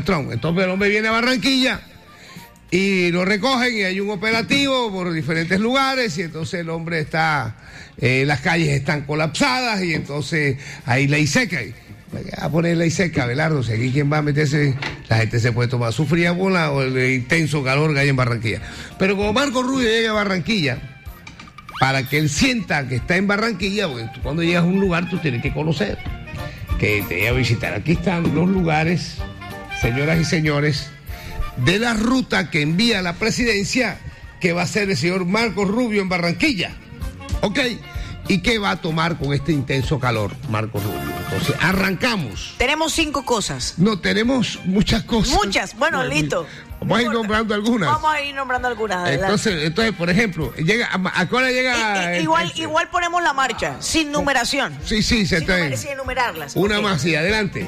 Trump. Entonces el hombre viene a Barranquilla y lo recogen y hay un operativo por diferentes lugares y entonces el hombre está, las calles están colapsadas y entonces hay ley seca. A poner ley seca, Abelardo, si aquí quien va a meterse, la gente se puede tomar su fría bola o el intenso calor que hay en Barranquilla. Pero como Marco Rubio llega a Barranquilla, para que él sienta que está en Barranquilla, porque tú cuando llegas a un lugar tú tienes que conocer, que te lleva a visitar. Aquí están los lugares, señoras y señores, de la ruta que envía la presidencia, que va a ser el señor Marco Rubio en Barranquilla. ¿Ok? ¿Y qué va a tomar con este intenso calor, Marco Rubio? Entonces, arrancamos. Tenemos 5 cosas. No, tenemos muchas cosas. Muchas, bueno, listo. Vamos a ir nombrando algunas. Vamos a ir nombrando algunas. Entonces, por ejemplo, ¿a qué hora llega? Igual ponemos la marcha, sin numeración. Sí, sin enumerarlas. Una más, sí, adelante.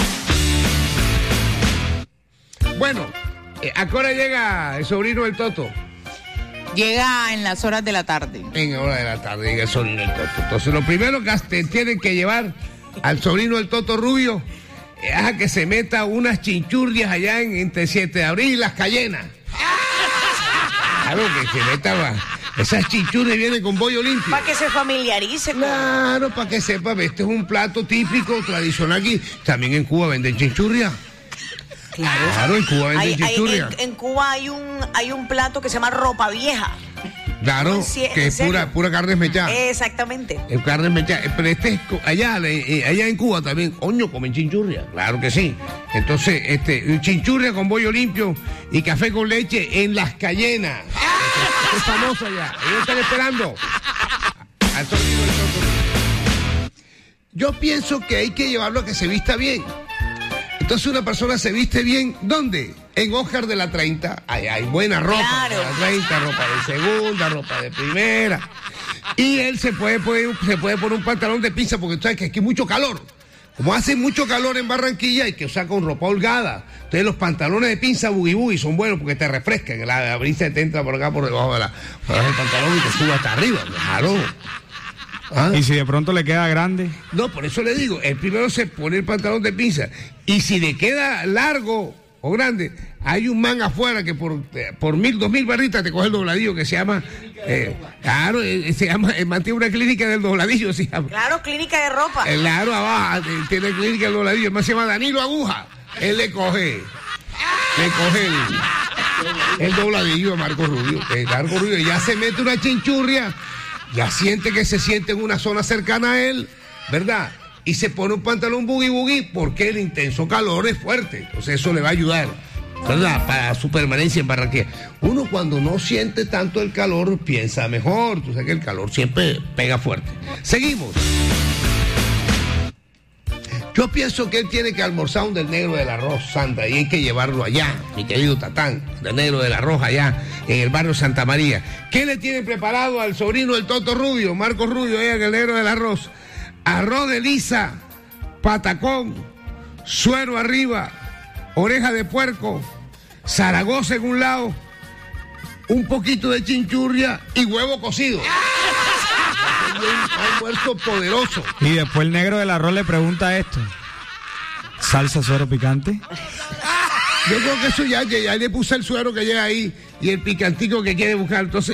Bueno, ¿a qué hora llega el sobrino del Toto? Llega en las horas de la tarde. En horas de la tarde llega el sobrino del Toto. Entonces, lo primero que tienen que llevar al sobrino del Toto Rubio es a que se meta unas chinchurrias allá entre 7 de abril y Las Cayenas. Claro, que se meta. Esas chinchurrias vienen con bollo limpio. Para que se familiarice. Claro, para que sepa, este es un plato típico, tradicional aquí. También en Cuba venden chinchurria. Claro, en Cuba venden chinchurria. En Cuba hay un plato que se llama ropa vieja. Claro, que es pura carne mechada. Exactamente. Es carne mechada. Pero allá en Cuba también, coño, comen chinchurria. Claro que sí. Entonces, chinchurria con bollo limpio y café con leche en Las Cayenas. Es famoso allá. Ellos están esperando al sobrino del Toto. Yo pienso que hay que llevarlo a que se vista bien. Entonces una persona se viste bien, ¿dónde? En Oscar de la 30, hay buena ropa, claro. De la 30, ropa de segunda, ropa de primera. Y él se puede poner un pantalón de pinza, porque tú sabes que aquí hay mucho calor. Como hace mucho calor en Barranquilla, hay que usar con ropa holgada. Entonces los pantalones de pinza boogie boogie son buenos porque te refrescan. La brisa te entra por acá, por debajo del pantalón y te sube hasta arriba. Claro. ¿Ah? ¿Y si de pronto le queda grande? No, por eso le digo, el primero se pone el pantalón de pinza. Y si le queda largo o grande, hay un man afuera que por 2.000 barritas te coge el dobladillo que se llama, mantiene una clínica del dobladillo, se llama. Claro, clínica de ropa. Claro, abajo, tiene clínica del dobladillo, el man se llama Danilo Aguja. Él le coge el dobladillo a Marco Rubio. Marco Rubio ya se mete una chinchurria, ya siente que se siente en una zona cercana a él, ¿verdad? Y se pone un pantalón boogie boogie porque el intenso calor es fuerte. Entonces eso le va a ayudar, ¿verdad? Para su permanencia en Barranquilla. Uno cuando no siente tanto el calor piensa mejor. Tú sabes que el calor siempre pega fuerte. Seguimos. Yo pienso que él tiene que almorzar un del negro del arroz, Sandra, y hay que llevarlo allá, mi querido Tatán, del negro del arroz allá, en el barrio Santa María. ¿Qué le tienen preparado al sobrino del Toto Rubio, Marco Rubio, allá en el negro del arroz? Arroz de lisa, patacón, suero arriba, oreja de puerco, Zaragoza en un lado, un poquito de chinchurria y huevo cocido. Un almuerzo poderoso. Y después el negro del arroz le pregunta esto: ¿salsa, suero, picante? Yo creo que eso ya le puse el suero que llega ahí y el picantico que quiere buscar. Entonces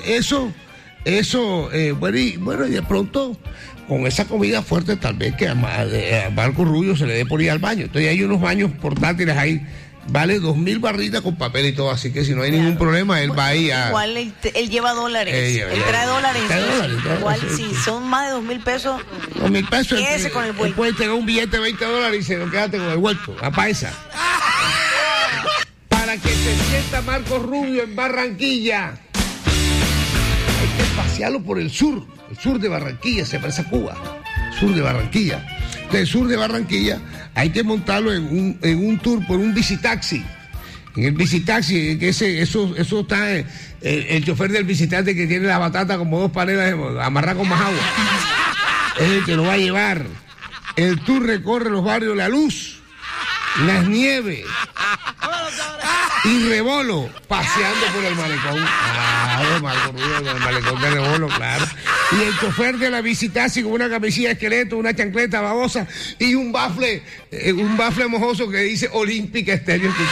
bueno, y de pronto con esa comida fuerte tal vez que a Marco Rubio se le dé por ir al baño. Entonces hay unos baños portátiles ahí. Vale 2.000 barritas con papel y todo, así que si no hay ningún problema, él va ahí a... Igual él lleva dólares, él trae dólares. Igual si son más de 2.000 pesos, 2.000 pesos, quédese con el vuelto. Él puede entregar un billete de $20 y se lo quédate con el vuelto, a paisa. Para que se sienta Marco Rubio en Barranquilla, hay que pasearlo por el sur de Barranquilla, se parece a Cuba, sur de Barranquilla. Del sur de Barranquilla hay que montarlo en un tour por un bicitaxi. En el bicitaxi, que eso está el chofer del visitante que tiene la batata como 2 panelas amarrada con más agua. Es el que lo va a llevar. El tour recorre los barrios La Luz, Las Nieves y Rebolo, paseando por el malecón. Claro, Marco Rubio, el malecón de Rebolo, claro. Y el chofer de la bicitaxi con una camisilla de esqueleto, una chancleta babosa y un bafle mojoso que dice Olímpica Estéreo.